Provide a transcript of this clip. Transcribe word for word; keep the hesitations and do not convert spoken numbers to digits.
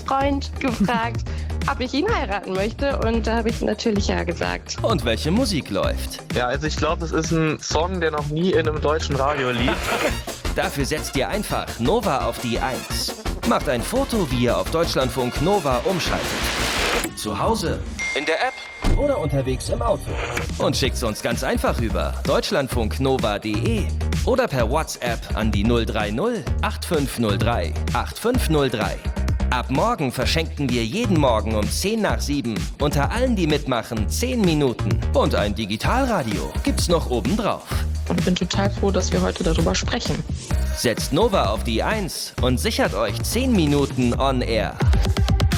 Freund gefragt, ob ich ihn heiraten möchte. Und da habe ich natürlich ja gesagt. Und welche Musik läuft? Ja, also ich glaube, es ist ein Song, der noch nie in einem deutschen Radio lief. Dafür setzt ihr einfach Nova auf die eins. Macht ein Foto, wie ihr auf Deutschlandfunk Nova umschaltet. Zu Hause, in der App oder unterwegs im Auto. Und schickt's uns ganz einfach über deutschlandfunknova punkt de oder per WhatsApp an die null drei null acht fünf null drei acht fünf null drei. Ab morgen verschenken wir jeden Morgen um zehn nach sieben unter allen, die mitmachen, zehn Minuten. Und ein Digitalradio gibt's noch obendrauf. Und bin total froh, dass wir heute darüber sprechen. Setzt Nova auf die eins und sichert euch zehn Minuten on air.